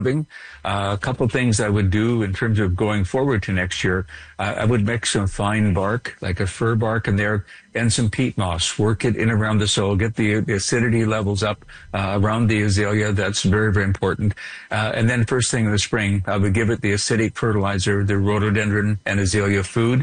A couple things I would do in terms of going forward to next year. I would mix some fine bark, like a fir bark in there, and some peat moss. Work it in around the soil, get the acidity levels up around the azalea. That's very, very important. And then first thing in the spring, I would give it the acidic fertilizer, the rhododendron and azalea food.